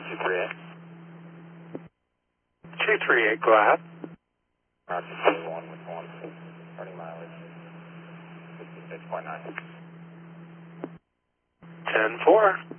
238. 238, go ahead. Roger, 21 with 1. Starting mileage, 66.9. 10-4.